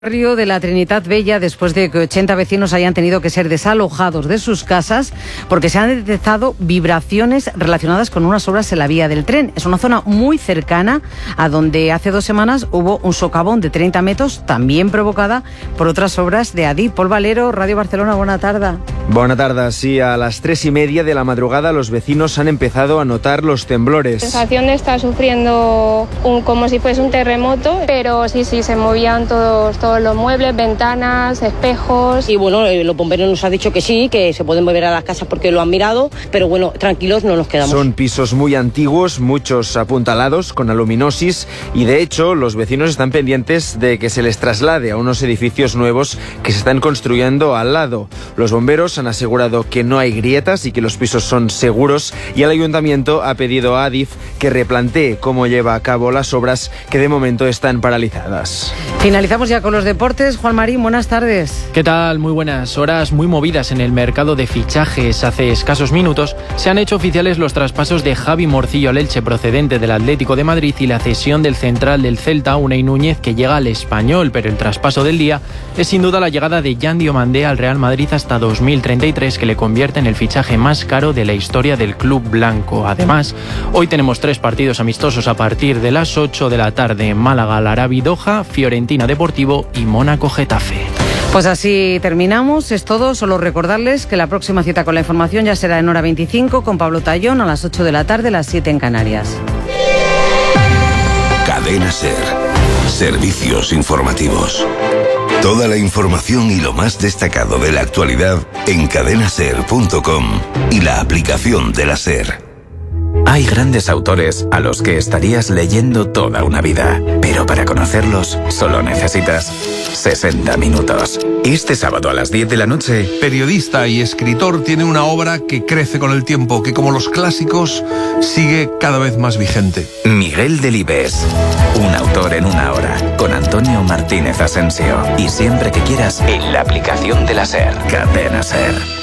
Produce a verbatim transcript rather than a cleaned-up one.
Barrio de la Trinitat Vella, después de que ochenta vecinos hayan tenido que ser desalojados de sus casas porque se han detectado vibraciones relacionadas con unas obras en la vía del tren. Es una zona muy cercana a donde hace dos semanas hubo un socavón de treinta metros, también provocada por otras obras de Adif. Pol Valero, Radio Barcelona, buena tarde. Buena tarde, sí, a las tres y media de la madrugada los vecinos han empezado a notar los temblores. La sensación de estar sufriendo un, como si fuese un terremoto, pero sí, sí, se movían todos, todos los muebles, ventanas, espejos. Y bueno, los bomberos nos han dicho que sí, que se pueden volver a las casas porque lo han mirado, pero bueno, tranquilos no nos quedamos. Son pisos muy antiguos, muchos apuntalados con aluminosis y de hecho los vecinos están pendientes de que se les traslade a unos edificios nuevos que se están construyendo al lado. Los bomberos han asegurado que no hay grietas y que los pisos son seguros y el ayuntamiento ha pedido a Adif que replantee cómo lleva a cabo las obras que de momento están paralizadas. Finalizamos ya con los deportes. Juan Marín, buenas tardes. ¿Qué tal? Muy buenas. Horas muy movidas en el mercado de fichajes. Hace escasos minutos se han hecho oficiales los traspasos de Javi Morcillo al Elche procedente del Atlético de Madrid y la cesión del central del Celta, Unai Núñez, que llega al Español, pero el traspaso del día es sin duda la llegada de Jan Diomandé al Real Madrid hasta dos mil treinta y tres, que le convierte en el fichaje más caro de la historia del club blanco. Además, hoy tenemos tres partidos amistosos a partir de las ocho de la tarde: Málaga, Al-Arabi, Doha, Fiorentina Deportivo y Mónaco Getafe. Pues así terminamos, es todo. Solo recordarles que la próxima cita con la información ya será en hora veinticinco con Pablo Tallón a las ocho de la tarde, las siete en Canarias. Cadena SER. Servicios informativos. Toda la información y lo más destacado de la actualidad en cadena ser punto com y la aplicación de la SER. Hay grandes autores a los que estarías leyendo toda una vida, pero para conocerlos solo necesitas sesenta minutos. Este sábado a las diez de la noche... Periodista y escritor, tiene una obra que crece con el tiempo, que como los clásicos sigue cada vez más vigente. Miguel Delibes, un autor en una hora, con Antonio Martínez Asensio. Y siempre que quieras, en la aplicación de la SER. Cadena SER.